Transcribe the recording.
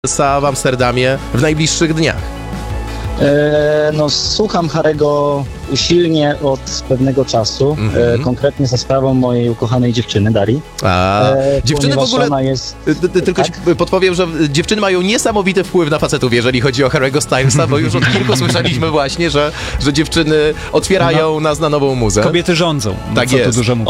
w Amsterdamie w najbliższych dniach? No, słucham Harry'ego usilnie od pewnego czasu, konkretnie za sprawą mojej ukochanej dziewczyny, Darii. Dziewczyny w ogóle, ona jest... tylko tak? ci podpowiem, że dziewczyny mają niesamowity wpływ na facetów, jeżeli chodzi o Harry'ego Stylesa, bo już od kilku słyszeliśmy właśnie, że dziewczyny otwierają nas na nową muzę. Kobiety rządzą, Tak co tu jest. dużo mówić.